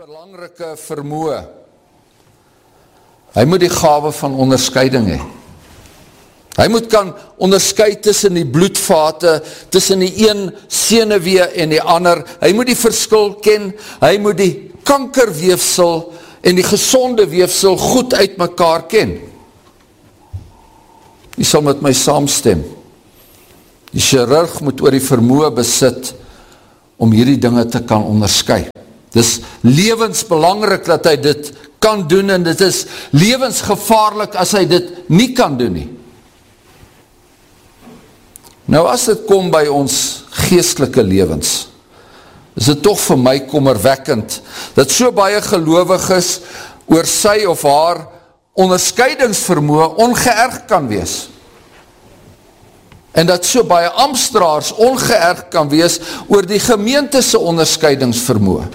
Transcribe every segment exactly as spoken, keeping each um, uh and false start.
belangrike vermoë. Hy moet die gawe van onderskeiding hê. Hy moet kan onderskei tussen die bloedvate, tussen die een senuwee en die ander. Hy moet die verskil ken, hy moet die kankerweefsel en die gesonde weefsel goed uit mekaar ken. Jy sal met my saamstem. Die chirurg moet oor die vermoë besit om hierdie dinge te kan onderskei. Dis lewensbelangrik dat hy dit kan doen en dit is lewensgevaarlik as hy dit nie kan doen nie. Nou as dit kom by ons geestelike lewens, is dit toch vir my kommerwekkend, dat so baie gelowiges oor sy of haar onderskeidingsvermoë ongeërg kan wees. En dat so baie amptdraers ongeërg kan wees oor die gemeente se onderskeidingsvermoë.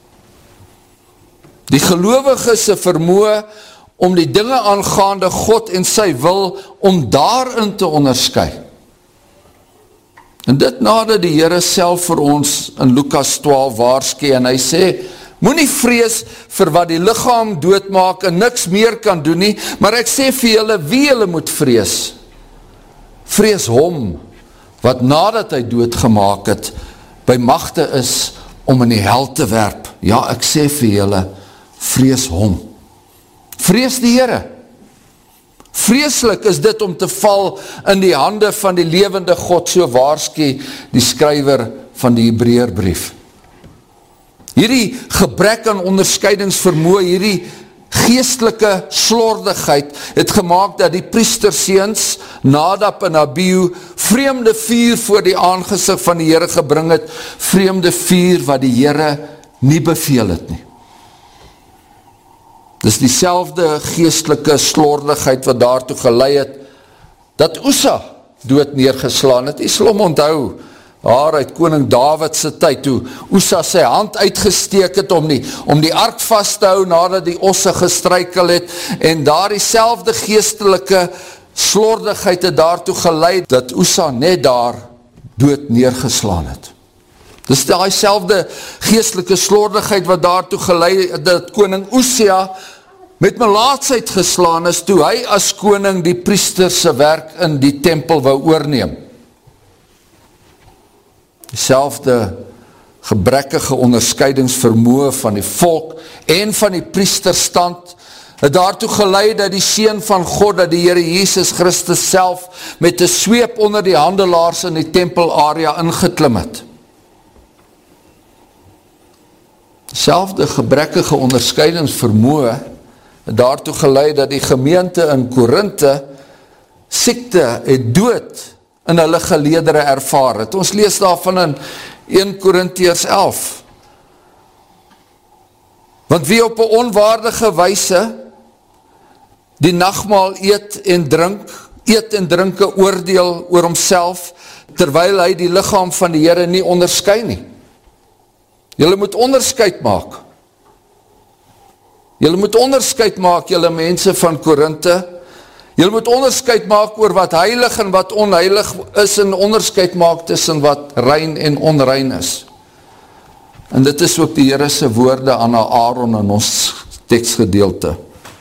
Die gelowige se vermoë om die dinge aangaande God en sy wil om daarin te onderskei. En dit nadat die Here self vir ons in Lukas twaalf waarsku en hy sê, moenie vrees vir wat die liggaam doodmaak en niks meer kan doen nie, maar ek sê vir julle wie julle moet vrees. Vrees hom wat nadat hy doodgemaak het, by magte is om in die hel te werp. Ja, ek sê vir julle, vrees hom. Vrees die Here. Vreeslik is dit om te val in die hande van die lewende God, so waarsku die skrywer van die Hebreërbrief. Hierdie gebrek aan onderskeidingsvermoë, hierdie geestelike slordigheid, het gemaak dat die priesterseuns, Nadab en Abihu, vreemde vuur voor die aangesig van die Here gebring het, vreemde vuur wat die Here nie beveel het nie. Dis dieselfde geestelike slordigheid wat daartoe gelei het, dat Ussa dood neergeslaan het. Jy sal hom onthou, daar uit koning Dawid se tyd, toe Ussa sy hand uitgesteek het om die, om die ark vast te hou, nadat die osse gestruikel het, en daar dieselfde geestelike slordigheid het daartoe gelei, dat Ussa net daar dood neergeslaan het. Dis die selfde geestelike slordigheid wat daartoe gelei dat koning Usia met melaatsheid geslaan is toe hy as koning die priesterse werk in die tempel wou oorneem. Dieselfde gebrekkige onderskeidingsvermoë van die volk en van die priesterstand het daartoe gelei dat die Seun van God, dat die Here Jesus Christus self met 'n sweep onder die handelaars in die tempelarea ingeklim het. Selfde gebrekkige onderskeidingsvermoë het daartoe gelei dat die gemeente in Korinthe siekte het dood in hulle geleedere ervaar het. Ons lees daarvan in eerste Korintiërs elf. Want wie op 'n onwaardige wyse die nagmaal eet en drink, eet en drink 'n oordeel oor homself, terwyl hy die liggaam van die Here nie onderskei nie. Julle moet onderskeid maak. Julle moet onderskeid maak, julle mense van Korinthe. Julle moet onderskeid maak oor wat heilig en wat onheilig is en onderskeid maak tussen wat rein en onrein is. En dit is ook die Here se woorde aan Aaron in ons teksgedeelte.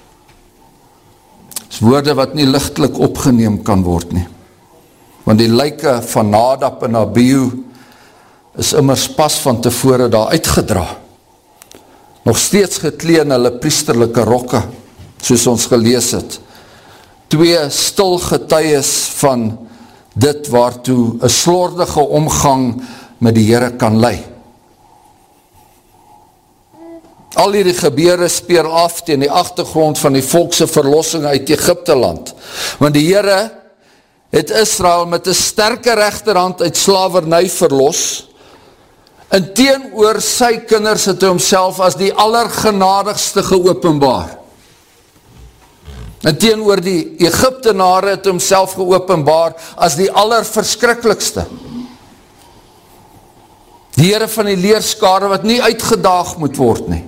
Dis woorde wat nie ligtelik opgeneem kan word nie. Want die lyke van Nadab en Abihu is immers pas van tevore daar uitgedra. Nog steeds geklee in hulle priesterlike rokke, soos ons gelees het. Twee stil getuies van dit waartoe 'n slordige omgang met die Here kan lei. Al hierdie gebeure speel af teen die agtergrond van die volkse verlossing uit Egipte land. Want die Here het Israel met 'n sterke regterhand uit slawerny verlos. En teenoor sy kinders het hy homself as die allergenadigste geopenbaar. En teenoor die Egiptenare het hy homself geopenbaar as die allerverskrikklikste. Die Here van die leerskare wat nie uitgedaag moet word nie.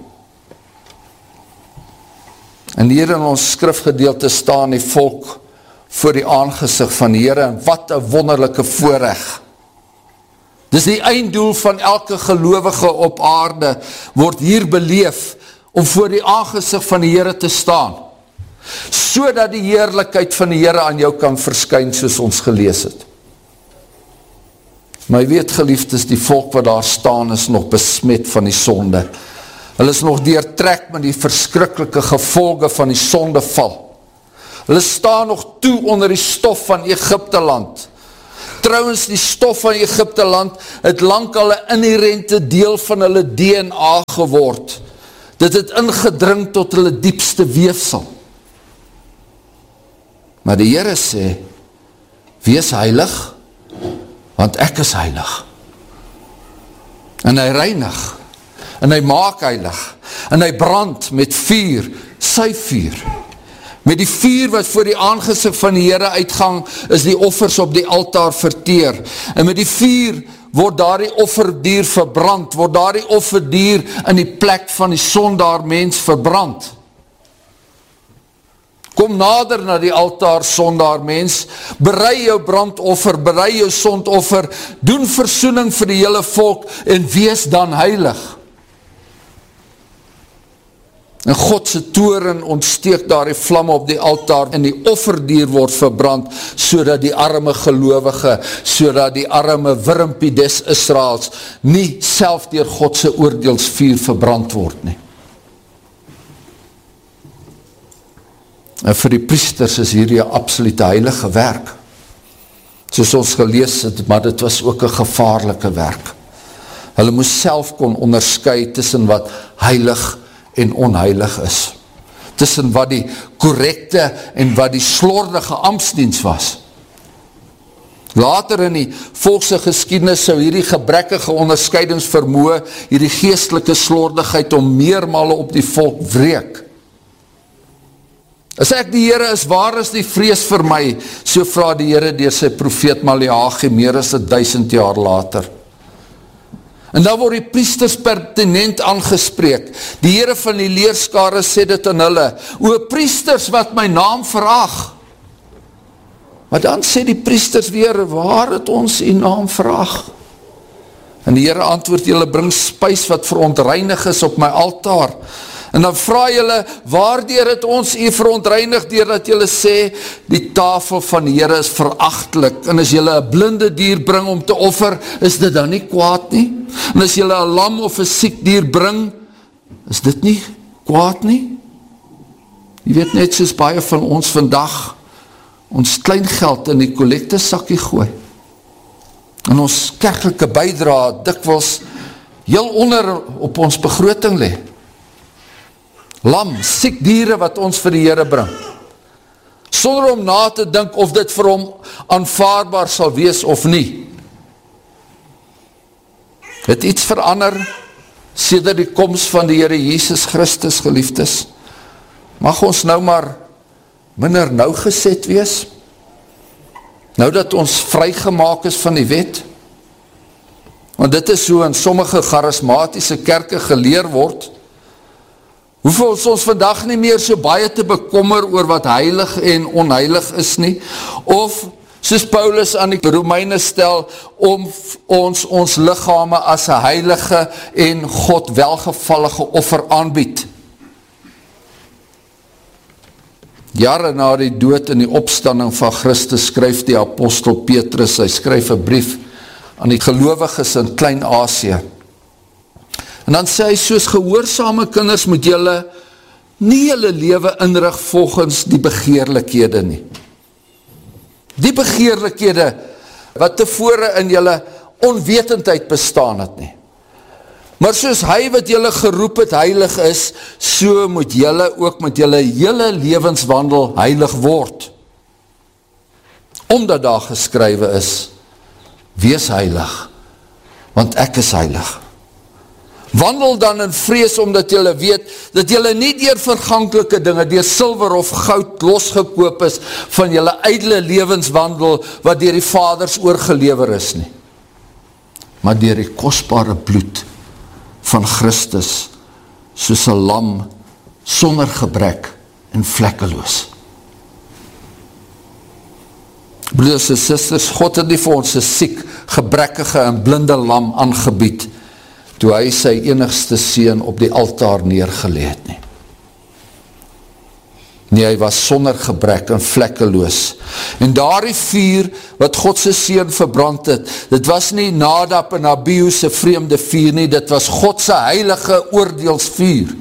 En hier in ons skrifgedeelte staan die volk voor die aangesig van die Here, en wat 'n wonderlike voorreg. Dis die einddoel van elke gelowige op aarde, word hier beleef, om voor die aangesig van die Here te staan, so dat die heerlikheid van die Here aan jou kan verskyn, soos ons gelees het. Maar jy weet, geliefdes, die volk wat daar staan, is nog besmet van die sonde. Hulle is nog deurtrek met die verskriklike gevolge van die sondeval. Hulle staan nog toe onder die stof van Egipteland. Trouwens, die stof van Egipteland het lang al 'n inherente deel van hulle D N A geword. Dit het ingedring tot hulle diepste weefsel. Maar die Here sê, wees heilig, want ek is heilig. En hy reinig, en hy maak heilig, en hy brand met vuur, sy vuur. Met die vuur wat voor die aangesig van die Here uitgang, is die offers op die altaar verteer. En met die vuur word daar die offerdier verbrand, word daar die offerdier in die plek van die sondaar mens verbrand. Kom nader na die altaar, sondaar mens, berei jou brandoffer, berei jou sondoffer, doen versoening vir die hele volk, en wees dan heilig. En God se toren ontsteek daar die vlamme op die altaar, en die offerdier word verbrand, so dat die arme gelowige, so dat die arme wurmpie des Israels, nie self deur God se oordeelsvuur verbrand word nie. En vir die priesters is hierdie 'n absolute heilige werk, soos ons gelees het, maar dit was ook 'n gevaarlike werk. Hulle moes self kon onderskei tussen wat heilig en onheilig is, tussen wat die korrekte en wat die slordige amptsdiens was. Later in die volkse geskiedenis sou hierdie gebrekkige onderskeidingsvermoë, hierdie geestelike slordigheid om meermale op die volk wreek. As ek die Here is, waar is die vrees vir my? So vra die Here deur sy profeet Maleagi meer as duisend jaar later. En dan word die priesters pertinent aangespreek. Die Here van die leerskare sê dit aan hulle, o priesters wat my naam verag. Maar dan sê die priesters weer, waar het ons die naam verag? En die Here antwoord, julle bring spys wat verontreinig is op my altaar. En dan vraag julle, waardeur het ons u verontreinig, deur dat julle sê, die tafel van die Here is veragtelik, en as julle 'n blinde dier bring om te offer, is dit dan nie kwaad nie? En as julle 'n lam of 'n siek dier bring, is dit nie kwaad nie? Jy weet net soos baie van ons vandag, ons klein geld in die kollektesakkie gooi. En ons kerklike bydra dikwels heel onder op ons begroting lê. Lam, siek diere wat ons vir die Here bring, sonder om na te dink of dit vir hom aanvaarbaar sal wees of nie. Het iets verander sedert die koms van die Here Jesus Christus, geliefdes? Mag ons nou maar minder nougeset wees? Nou dat ons vrygemaak is van die wet? Want dit is so in sommige charismatiese kerke geleer word, hoeveel ons ons vandag nie meer so baie te bekommer oor wat heilig en onheilig is nie, of soos Paulus aan die Romeine stel, om ons ons liggame as 'n heilige en God welgevallige offer aanbied. Jare na die dood en die opstanding van Christus skryf die apostel Petrus, hy skryf 'n brief aan die gelowiges in Klein-Asië. En dan sê hy, soos gehoorsame kinders moet julle nie julle lewe inrig volgens die begeerlikhede nie. Die begeerlikhede wat tevore in julle onwetendheid bestaan het nie. Maar soos hy wat julle geroep het heilig is, so moet julle ook met julle hele lewenswandel heilig word. Omdat daar geskrywe is, wees heilig, want ek is heilig. Wandel dan in vrees, omdat julle weet, dat julle nie deur verganklike dinge, deur silwer of goud losgekoop is, van julle ydelle lewenswandel, wat deur die Vaders oorgelewer is nie. Maar deur die kosbare bloed van Christus, soos 'n lam, sonder gebrek en vlekkeloos. Broeders en susters, God het nie vir ons 'n siek, gebrekkige en blinde lam aangebied, toe hy sy enigste seun op die altaar neergelê het nie. Nee, hy was sonder gebrek en vlekkeloos. En daardie vuur wat God se seun verbrand het, dit was nie Nadab en Abihu se vreemde vuur nie, dit was God se heilige oordeelsvuur.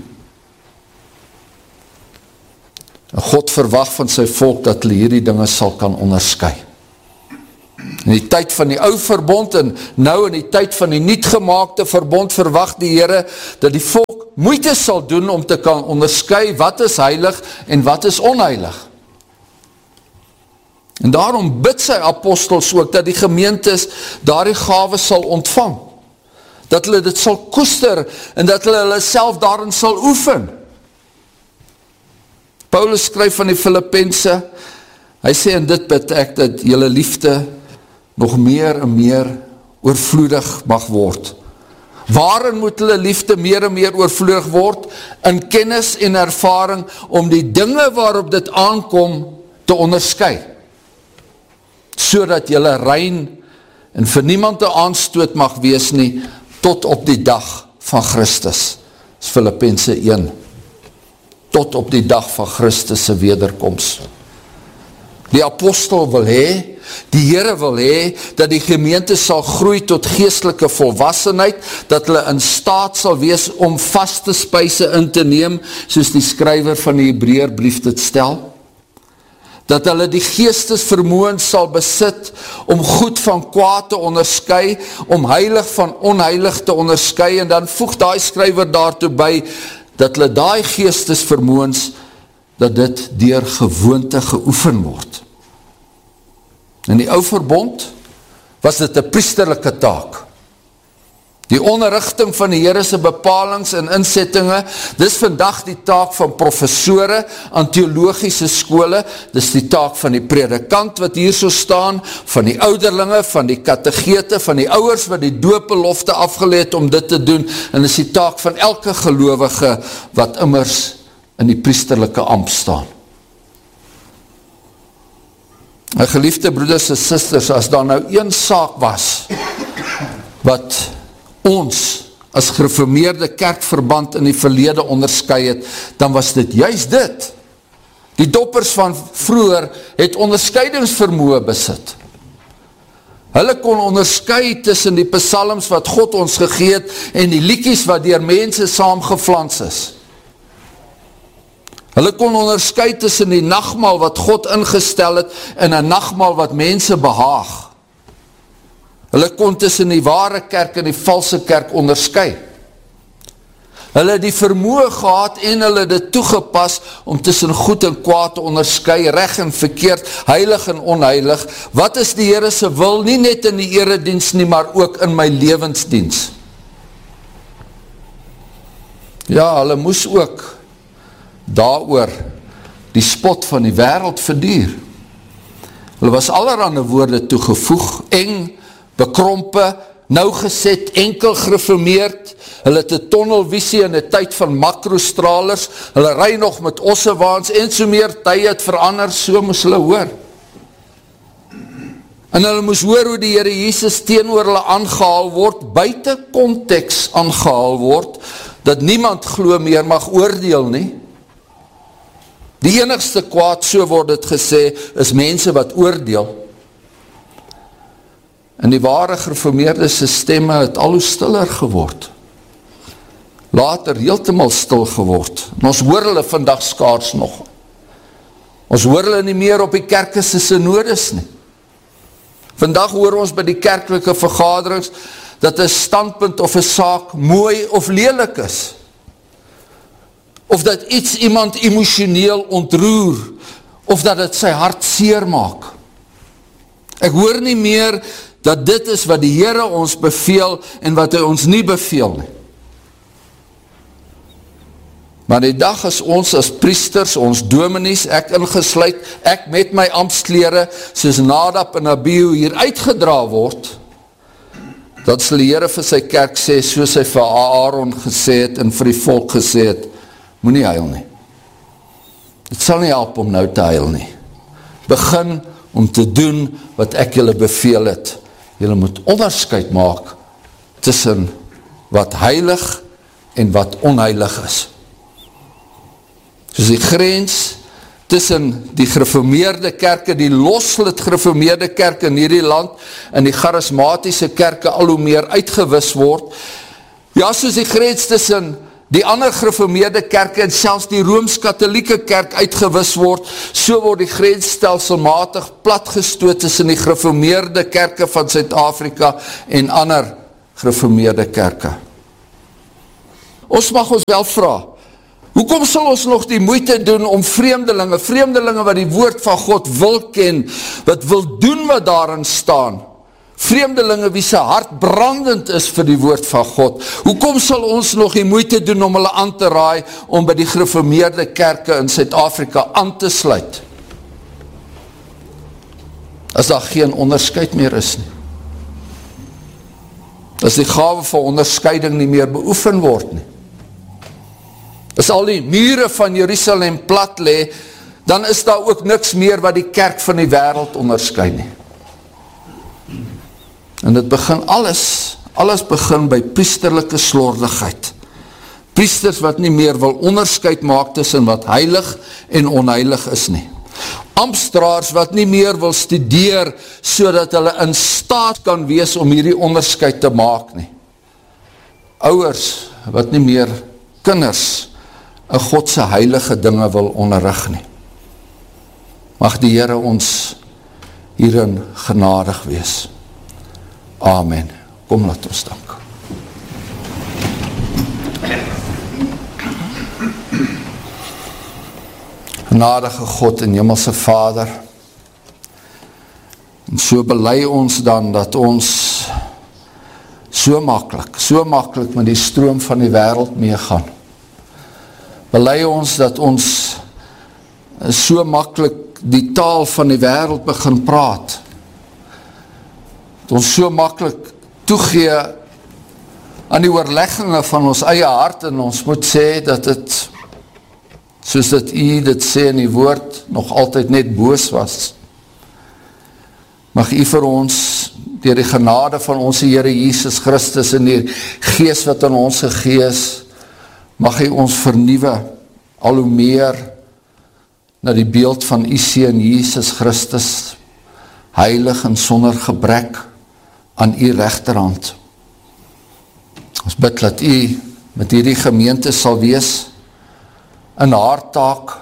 En God verwag van sy volk dat hulle hierdie dinge sal kan onderskei. In die tyd van die ou verbond en nou in die tyd van die nuutgemaakte verbond verwag die Here dat die volk moeite sal doen om te kan onderskei wat is heilig en wat is onheilig. En daarom bid sy apostels ook dat die gemeentes daardie gawe sal ontvang. Dat hulle dit sal koester en dat hulle hulle self daarin sal oefen. Paulus skryf van die Filippense, hy sê en dit bid ek dat julle liefde nog meer en meer oorvloedig mag word. Waarin moet hulle liefde meer en meer oorvloedig word? In kennis en ervaring om die dinge waarop dit aankom te onderskei. Sodat julle rein en vir niemand 'n aanstoot mag wees nie tot op die dag van Christus. Dis Filippense een. Tot op die dag van Christus se wederkoms. Die apostel wil hê, die Here wil hê, dat die gemeente sal groei tot geestelike volwassenheid, dat hulle in staat sal wees om vaste spyse in te neem, soos die skrywer van die Hebreërbrief dit stel. Dat hulle die geestesvermoëns sal besit om goed van kwaad te onderskei, om heilig van onheilig te onderskei, en dan voeg daai skrywer daartoe by, dat hulle daai geestesvermoëns, dat dit deur gewoonte geoefen word. In die ou verbond was dit 'n priesterlike taak. Die onderrigting van die Here se bepalings en insettinge, dis vandag die taak van professore aan teologiese skole, dis die taak van die predikant wat hier so staan, van die ouderlinge, van die kategete, van die ouers wat die doopbelofte afgeleid om dit te doen, en dis die taak van elke gelowige wat immers in die priesterlike ampt staan. My geliefde broeders en susters, as daar nou een saak was, wat ons as gereformeerde kerkverband in die verlede onderskei het, dan was dit juist dit. Die doppers van vroeger het onderskeidingsvermoë besit. Hulle kon onderskei tussen die psalms wat God ons gegee het en die liedjies wat deur mense saamgeflans is. Hulle kon onderskei tussen die nagmaal wat God ingestel het en 'n nagmaal wat mense behaag. Hulle kon tussen die ware kerk en die valse kerk onderskei. Hulle het die vermoë gehad en hulle het dit toegepas om tussen goed en kwaad te onderskei, reg en verkeerd, heilig en onheilig. Wat is die Here se wil, nie net in die erediens nie, maar ook in my lewensdiens. Ja, hulle moes ook daaroor die spot van die wêreld verduur. Hulle was allerhande woorde toegevoeg, eng, bekrompe, nougeset, enkel gereformeerd. Hulle het 'n tonnelvisie in 'n tyd van makrostralers. Hulle ry nog met ossewaans en so meer tye het verander, so moes hulle hoor. En hulle moes hoor hoe die Here Jesus teenoor hulle aangehaal word, buite konteks aangehaal word, dat niemand glo meer mag oordeel nie. Die enigste kwaad, so word het gesê, is mense wat oordeel. En die ware gereformeerde stemme het al hoe stiller geword. Later heeltemal stil geword. En ons hoor hulle vandag skaars nog. Ons hoor hulle nie meer op die kerke se synodes nie. Vandag hoor ons by die kerklike vergaderings dat 'n standpunt of 'n saak mooi of lelik is. Of dat iets iemand emosioneel ontroer, of dat het sy hart seer maak. Ek hoor nie meer dat dit is wat die Here ons beveel en wat hy ons nie beveel nie. Maar die dag as ons as priesters, ons dominees, ek ingesluit, ek met my amptsklere, soos Nadab en Abihu hier uitgedra word, dat sal die Here vir sy kerk sê, soos hy vir Aaron gesê het en vir die volk gesê het, moenie huil nie. Dit sal nie help om nou te huil nie. Begin om te doen wat ek julle beveel het. Julle moet onderskeid maak tussen wat heilig en wat onheilig is. Soos die grens tussen die gereformeerde kerke, die loslid gereformeerde kerke in hierdie land, en die charismatiese kerke al hoe meer uitgewis word, ja, soos die grens tussen die ander gereformeerde kerke en selfs die Rooms-Katholieke kerk uitgewis word, so word die grens stelselmatig platgestoot tussen die gereformeerde kerke van Suid-Afrika en ander gereformeerde kerke. Ons mag ons wel vra, hoekom sal ons nog die moeite doen om vreemdelinge, vreemdelinge wat die woord van God wil ken, wat wil doen wat daarin staan, vreemdelinge wie sy hart brandend is vir die woord van God, hoekom sal ons nog die moeite doen om hulle aan te raai, om by die gereformeerde kerke in Suid-Afrika aan te sluit, as daar geen onderskeid meer is nie, as die gawe van onderscheiding nie meer beoefen word nie, as al die mure van Jerusalem plat lê, dan is daar ook niks meer wat die kerk van die wêreld onderskei nie. En dit begin alles, alles begin by priesterlike slordigheid. Priesters wat nie meer wil onderskeid maak tussen wat heilig en onheilig is nie. Amptdraers wat nie meer wil studeer, sodat hulle in staat kan wees om hierdie onderskeid te maak nie. Ouers wat nie meer kinders in Godse heilige dinge wil onderrig nie. Mag die Here ons hierin genadig wees. Amen. Kom, laat ons dank. Genadige God en Hemelse Vader, en so bely ons dan dat ons so maklik, so maklik met die stroom van die wêreld meegaan. Bely ons dat ons so maklik die taal van die wêreld begin praat, dat ons so maklik toegee aan die oorlegginge van ons eie hart, en ons moet sê dat het, soos dat U dit sê in die woord, nog altyd net boos was. Mag U vir ons, deur die genade van ons Here Jesus Christus en die gees wat aan ons gegee is, mag hy ons vernuwe, al hoe meer na die beeld van U Seun Jesus Christus, heilig en sonder gebrek, aan U regterhand. Ons bid dat U met hierdie gemeente sal wees, in haar taak,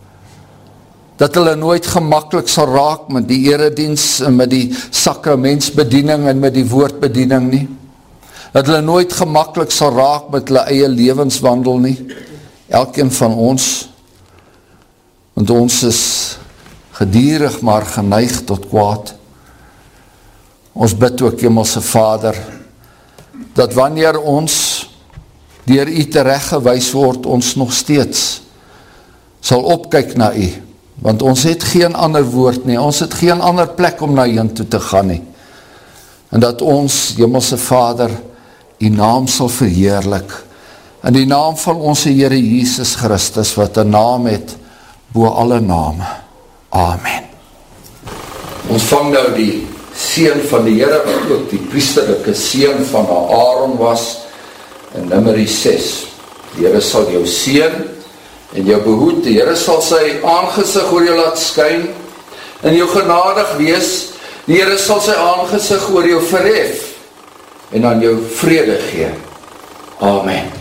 dat hulle nooit gemakkelijk sal raak met die erediens en met die sakramentsbediening en met die woordbediening nie, dat hulle nooit gemakkelijk sal raak met hulle eie lewenswandel nie, elkeen van ons, want ons is gedierig maar geneig tot kwaad. Ons bid ook, Hemelse Vader, dat wanneer ons deur U tereggewys word, ons nog steeds sal opkyk na U, want ons het geen ander woord nie, ons het geen ander plek om na U toe te gaan nie, en dat ons, Hemelse Vader, U naam sal verheerlik, in die naam van ons Here Jesus Christus, wat 'n naam het bo alle name. Amen. Ons vang nou die seën van die Here, wat ook die priesterlike seën van Aaron was, in Numeri ses. Die Here sal jou seën en jou behoed, die Here sal sy aangesig oor jou laat skyn, en jou genadig wees, die Here sal sy aangesig oor jou verhef, en aan jou vrede gee. Amen.